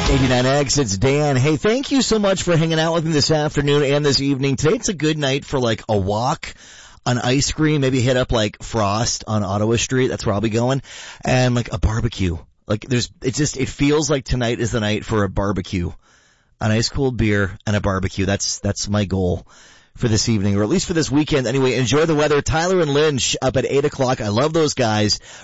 89X, it's Dan. Hey, thank you so much for hanging out with me this afternoon and this evening. Today it's a good night for like a walk, an ice cream, maybe hit up like Frost on Ottawa Street. That's where I'll be going. And like a barbecue. Like it feels like tonight is the night for a barbecue. An ice cold beer and a barbecue. That's my goal for this evening, or at least for this weekend. Anyway, enjoy the weather. Tyler and Lynn up at 8 o'clock. I love those guys.